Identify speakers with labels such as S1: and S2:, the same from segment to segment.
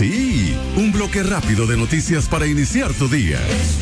S1: Sí, un bloque rápido de noticias para iniciar tu día.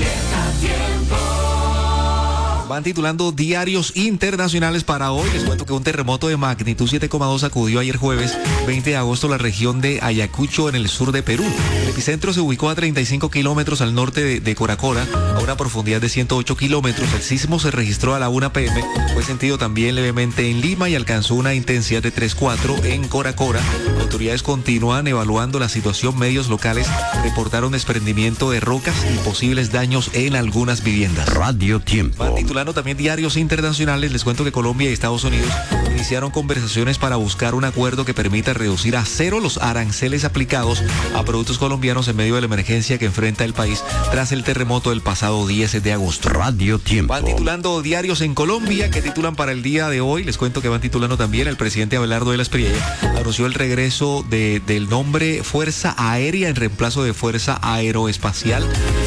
S2: Van titulando diarios internacionales para hoy. Les cuento que un terremoto de magnitud 7,2 sacudió ayer jueves 20 de agosto la región de Ayacucho en el sur de Perú. El epicentro se ubicó a 35 kilómetros al norte de Coracora, a una profundidad de 108 kilómetros. El sismo se registró a la 1 p.m. Fue sentido también levemente en Lima y alcanzó una intensidad de 3,4 en Coracora. Autoridades continúan evaluando la situación. Medios locales reportaron desprendimiento de rocas y posibles daños en algunas viviendas.
S1: Radio Tiempo.
S2: Van titulando también diarios internacionales. Les cuento que Colombia y Estados Unidos iniciaron conversaciones para buscar un acuerdo que permita reducir a cero los aranceles aplicados a productos colombianos en medio de la emergencia que enfrenta el país tras el terremoto del pasado 10 de agosto.
S1: Radio Tiempo.
S2: Van titulando diarios en Colombia que titulan para el día de hoy. Les cuento que van titulando también. El presidente Abelardo de la Espriella anunció el regreso del nombre Fuerza Aérea en reemplazo de Fuerza Aeroespacial,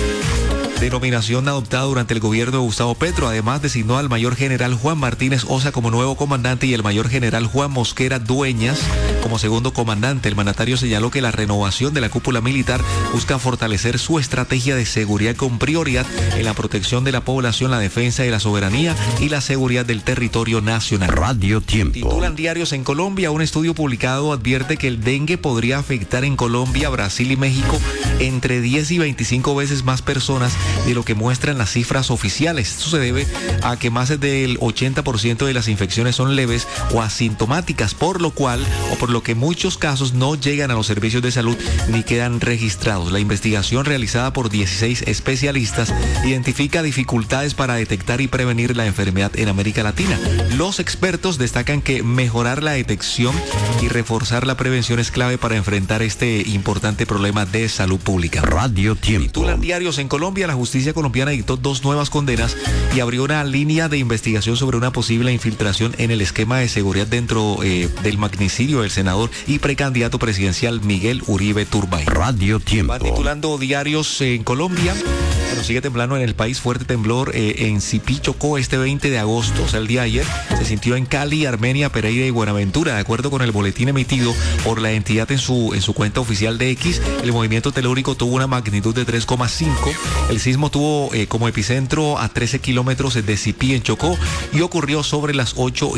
S2: denominación adoptada durante el gobierno de Gustavo Petro. Además, designó al mayor general Juan Martínez Osa como nuevo comandante y el mayor general Juan Mosquera Dueñas como segundo comandante. El mandatario señaló que la renovación de la cúpula militar busca fortalecer su estrategia de seguridad con prioridad en la protección de la población, la defensa de la soberanía y la seguridad del territorio nacional.
S1: Radio Tiempo.
S2: Titulan diarios en Colombia. Un estudio publicado advierte que el dengue podría afectar en Colombia, Brasil y México entre 10 y 25 veces más personas de lo que muestran las cifras oficiales. Esto se debe a que más del 80% de las infecciones son leves o asintomáticas, por lo que muchos casos no llegan a los servicios de salud ni quedan registrados. La investigación realizada por 16 especialistas identifica dificultades para detectar y prevenir la enfermedad en América Latina. Los expertos destacan que mejorar la detección y reforzar la prevención es clave para enfrentar este importante problema de salud pública.
S1: Radio Tiempo.
S2: Titulan diarios en Colombia. La justicia colombiana dictó 2 nuevas condenas y abrió una línea de investigación sobre una posible infiltración en el esquema de seguridad dentro del magnicidio del senador y precandidato presidencial Miguel Uribe Turbay.
S1: Radio Tiempo.
S2: Van titulando diarios en Colombia. Bueno, sigue temblando en el país. Fuerte temblor en Sipí, Chocó, este 20 de agosto. O sea, el día de ayer se sintió en Cali, Armenia, Pereira y Buenaventura. De acuerdo con el boletín emitido por la entidad en su cuenta oficial de X, el movimiento telúrico tuvo una magnitud de 3,5. El sismo tuvo como epicentro a 13 kilómetros de Sipí, en Chocó, y ocurrió sobre las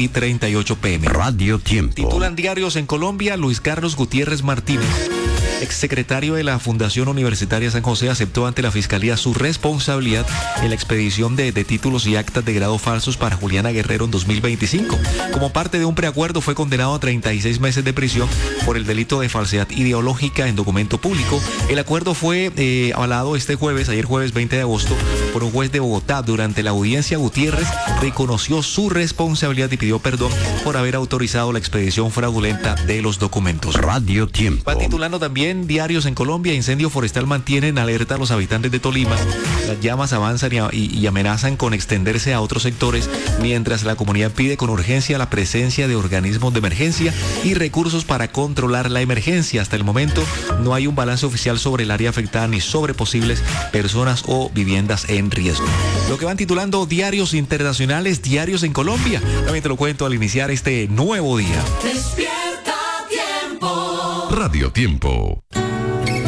S2: 8:38 p.m.
S1: Radio Tiempo.
S2: Titulan diarios en Colombia. Luis Carlos Gutiérrez Martínez, exsecretario de la Fundación Universitaria San José, aceptó ante la Fiscalía su responsabilidad en la expedición de títulos y actas de grado falsos para Juliana Guerrero en 2025. Como parte de un preacuerdo, fue condenado a 36 meses de prisión por el delito de falsedad ideológica en documento público. El acuerdo fue avalado ayer jueves 20 de agosto, por un juez de Bogotá. Durante la audiencia, Gutiérrez reconoció su responsabilidad y pidió perdón por haber autorizado la expedición fraudulenta de los documentos.
S1: Radio Tiempo.
S2: Va titulando también diarios en Colombia. Incendio forestal mantiene en alerta a los habitantes de Tolima. Las llamas avanzan y amenazan con extenderse a otros sectores, mientras la comunidad pide con urgencia la presencia de organismos de emergencia y recursos para controlar la emergencia. Hasta el momento no hay un balance oficial sobre el área afectada ni sobre posibles personas o viviendas en riesgo. Lo que van titulando diarios internacionales, diarios en Colombia. También te lo cuento al iniciar este nuevo día.
S3: Despierta Tiempo.
S1: Radio Tiempo.